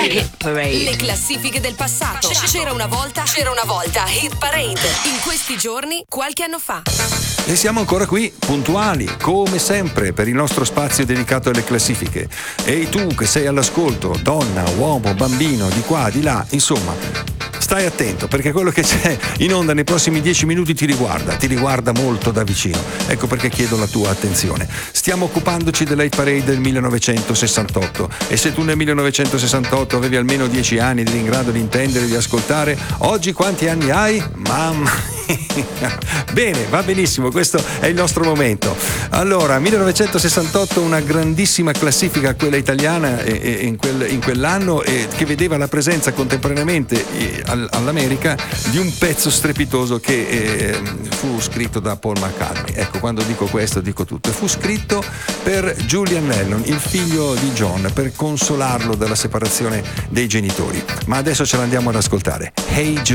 Hit Parade. Le classifiche del passato. C'era una volta Hit Parade. In questi giorni, qualche anno fa. E siamo ancora qui, puntuali, come sempre, per il nostro spazio dedicato alle classifiche. Ehi tu che sei all'ascolto, donna, uomo, bambino, di qua, di là, insomma, stai attento perché quello che c'è in onda nei prossimi 10 minuti ti riguarda molto da vicino. Ecco perché chiedo la tua attenzione. Stiamo occupandoci dell'Hit Parade del 1968 e se tu nel 1968 avevi almeno 10 anni ed eri in grado di intendere e di ascoltare, oggi quanti anni hai? Mamma mia. Bene, va benissimo, questo è il nostro momento. Allora, 1968, una grandissima classifica, quella italiana, in quell'anno, che vedeva la presenza contemporaneamente all'America di un pezzo strepitoso che fu scritto da Paul McCartney. Ecco, quando dico questo dico tutto. E fu scritto per Julian Lennon, il figlio di John, per consolarlo dalla separazione dei genitori. Ma adesso ce l'andiamo ad ascoltare. Hey Jude.